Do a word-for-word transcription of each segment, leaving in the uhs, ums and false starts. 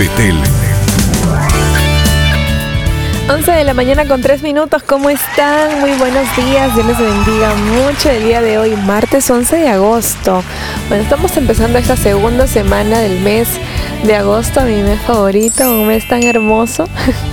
Betel. once de la mañana con tres minutos, ¿cómo están? Muy buenos días, Dios les bendiga mucho el día de hoy, martes once de agosto. Bueno, estamos empezando esta segunda semana del mes de agosto, mi mes favorito, un mes tan hermoso.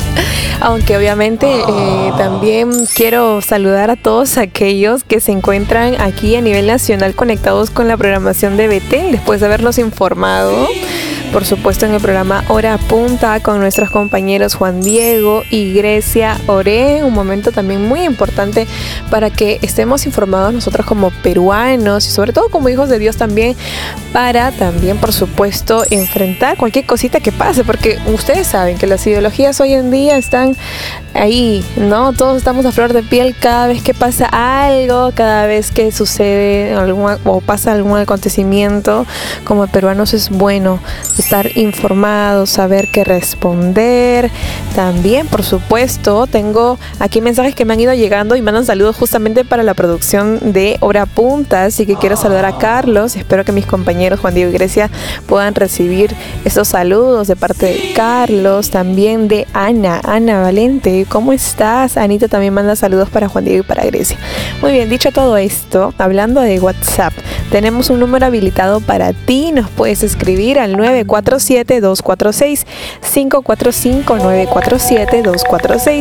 Aunque obviamente eh, también quiero saludar a todos aquellos que se encuentran aquí a nivel nacional conectados con la programación de Betel, después de habernos informado, por supuesto, en el programa Hora Punta con nuestros compañeros Juan Diego y Grecia Oré, un momento también muy importante para que estemos informados nosotros como peruanos y sobre todo como hijos de Dios también, para también, por supuesto, enfrentar cualquier cosita que pase, porque ustedes saben que las ideologías hoy en día están ahí, ¿no? Todos estamos a flor de piel cada vez que pasa algo, cada vez que sucede algún, o pasa algún acontecimiento. Como peruanos es bueno estar informados, saber qué responder. También, por supuesto, tengo aquí mensajes que me han ido llegando y mandan saludos justamente para la producción de Hora Punta, así que quiero saludar a Carlos y espero que mis compañeros Juan Diego y Grecia puedan recibir esos saludos de parte de Carlos, también de Ana, Ana Valente, ¿cómo estás? Anita también manda saludos para Juan Diego y para Grecia. Muy bien, dicho todo esto, hablando de WhatsApp, tenemos un número habilitado para ti, nos puedes escribir al nueve cuatro siete, dos cuatro seis, cinco cuatro cinco, nueve cuatro siete, dos cuatro seis,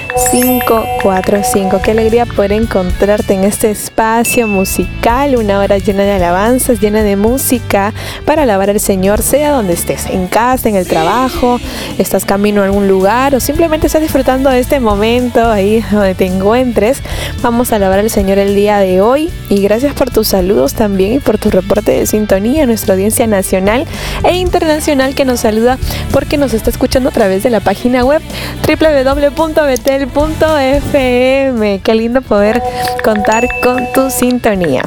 cinco cuatro cinco. Qué alegría poder encontrarte en este espacio musical, una hora llena de alabanzas, llena de música para alabar al Señor, sea donde estés, en casa, en el trabajo, estás camino a algún lugar o simplemente estás disfrutando de este momento ahí donde te encuentres. Vamos a alabar al Señor el día de hoy y gracias por tus saludos también y por tu reporte de sintonía a nuestra audiencia nacional e internacional que nos saluda porque nos está escuchando a través de la página web doble u doble u doble u punto betel punto efe eme. Qué lindo poder contar con tu sintonía.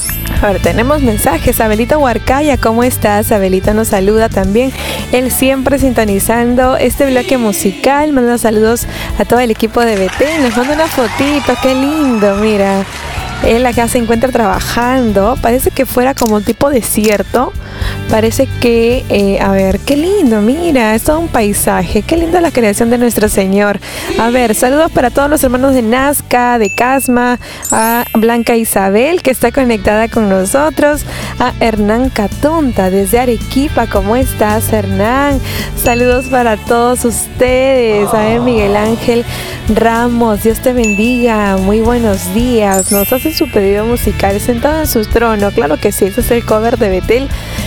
A ver, tenemos mensajes. Abelito Huarcaya, ¿cómo estás? Abelito nos saluda también. Él siempre sintonizando este bloque musical. Manda saludos a todo el equipo de Betel. Nos manda una fotito. Qué lindo, mira. Él acá se encuentra trabajando. Parece que fuera como un tipo desierto. Parece que, eh, a ver, qué lindo, mira, es todo un paisaje. Qué linda la creación de nuestro Señor. A ver, saludos para todos los hermanos de Nazca, de Casma, a Blanca Isabel, que está conectada con nosotros, a Hernán Catunta, desde Arequipa. ¿Cómo estás, Hernán? Saludos para todos ustedes. A ver, Miguel Ángel Ramos, Dios te bendiga. Muy buenos días. Nos hace su pedido musical sentado en su trono. Claro que sí, ese es el cover de Betel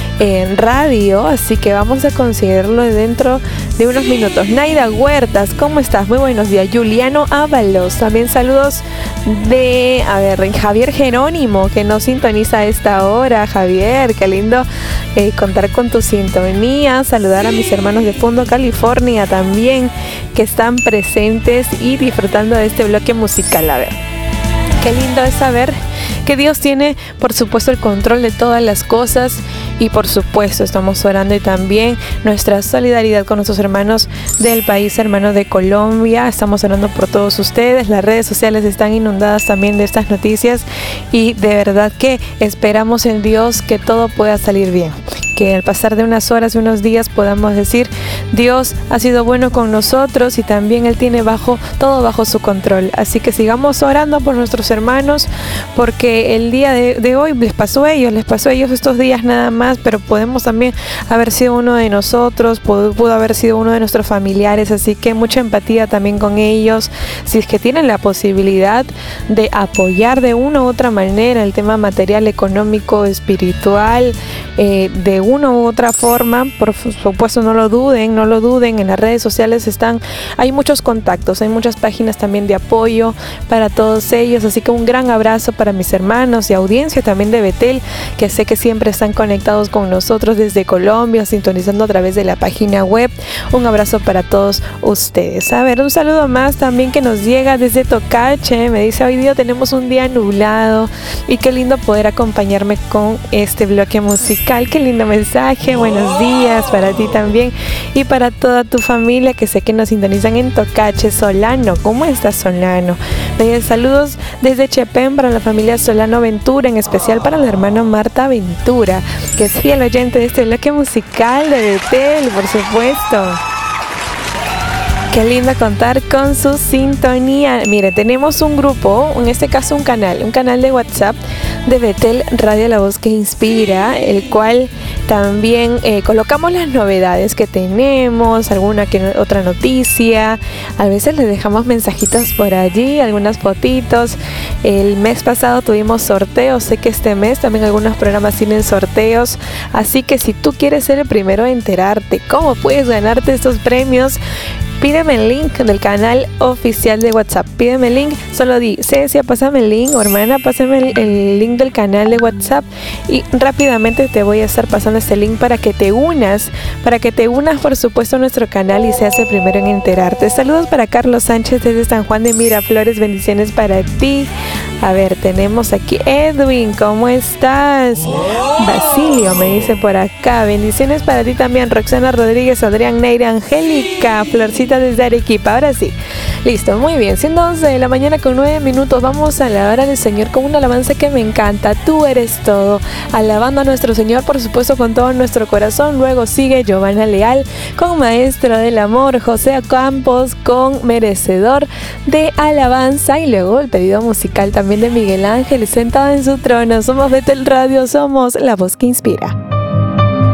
en radio, así que vamos a conseguirlo dentro de unos minutos. Naida Huertas, ¿cómo estás? Muy buenos días. Juliano Ábalos, también saludos de, a ver, Javier Jerónimo, que nos sintoniza a esta hora. Javier, qué lindo eh, contar con tu sintonía. Saludar a mis hermanos de Fundo, California también, que están presentes y disfrutando de este bloque musical. A ver, qué lindo es saber que Dios tiene, por supuesto, el control de todas las cosas y, por supuesto, estamos orando y también nuestra solidaridad con nuestros hermanos del país, hermanos de Colombia. Estamos orando por todos ustedes. Las redes sociales están inundadas también de estas noticias y de verdad que esperamos en Dios que todo pueda salir bien. Que al pasar de unas horas y unos días podamos decir, Dios ha sido bueno con nosotros y también Él tiene bajo todo bajo su control. Así que sigamos orando por nuestros hermanos, porque el día de, de hoy les pasó a ellos, les pasó a ellos estos días nada más, pero podemos también haber sido uno de nosotros, pudo, pudo haber sido uno de nuestros familiares, así que mucha empatía también con ellos. Si es que tienen la posibilidad de apoyar de una u otra manera el tema material, económico, espiritual, eh, de una u otra forma, por supuesto no lo duden, no lo duden, en las redes sociales están, hay muchos contactos, hay muchas páginas también de apoyo para todos ellos, así que un gran abrazo para mis hermanos y audiencia también de Betel, que sé que siempre están conectados con nosotros desde Colombia, sintonizando a través de la página web. Un abrazo para todos ustedes. A ver, un saludo más también que nos llega desde Tocache, me dice, hoy día tenemos un día nublado y qué lindo poder acompañarme con este bloque musical. Qué lindo mensaje, buenos días para ti también y ti, para toda tu familia que sé que nos sintonizan en Tocache. Solano, ¿cómo estás, Solano? Eh, saludos desde Chepén para la familia Solano Ventura, en especial para la hermana Marta Ventura, que es fiel oyente de este bloque musical de Betel, por supuesto. Qué lindo contar con su sintonía. Mire, tenemos un grupo, en este caso un canal, un canal de WhatsApp de Betel Radio La Voz que Inspira, el cual también eh, colocamos las novedades que tenemos, alguna que otra noticia. A veces les dejamos mensajitos por allí, algunas fotitos. El mes pasado tuvimos sorteos, sé que este mes también algunos programas tienen sorteos, así que si tú quieres ser el primero a enterarte cómo puedes ganarte estos premios, pídeme el link del canal oficial de WhatsApp. Pídeme el link, solo di, Cecia, pásame el link, o hermana, pásame el, el link del canal de WhatsApp y rápidamente te voy a estar pasando este link para que te unas, para que te unas por supuesto a nuestro canal y seas el primero en enterarte. Saludos para Carlos Sánchez desde San Juan de Miraflores, bendiciones para ti. A ver, tenemos aquí Edwin, ¿cómo estás? Basilio me dice por acá, bendiciones para ti también. Roxana Rodríguez, Adrián Neira, Angélica, Florcita desde Arequipa. Ahora sí, listo, muy bien, siendo once de la mañana con nueve minutos, vamos a alabar al Señor con una alabanza que me encanta. Tú eres todo, alabando a nuestro Señor, por supuesto, con todo nuestro corazón. Luego sigue Giovanna Leal con Maestro del Amor, José Campos con Merecedor de Alabanza, y luego el pedido musical también de Miguel Ángel, Sentado en su trono. Somos Betel Radio, somos la voz que inspira.